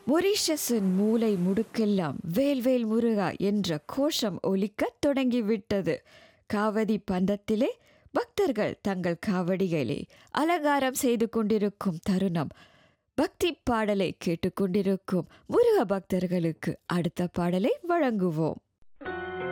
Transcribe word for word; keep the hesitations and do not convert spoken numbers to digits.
மொரீஷஸின் மூலை முடுக்கெல்லாம் வேல்வேல் முருகா என்ற கோஷம் ஒலிக்கத் தொடங்கிவிட்டது. காவடி பந்தத்திலே பக்தர்கள் தங்கள் காவடிகளை அலங்காரம் செய்து கொண்டிருக்கும் தருணம். பக்தி பாடலை கேட்டுக்கொண்டிருக்கும் முருக பக்தர்களுக்கு அடுத்த பாடலை வழங்குவோம்.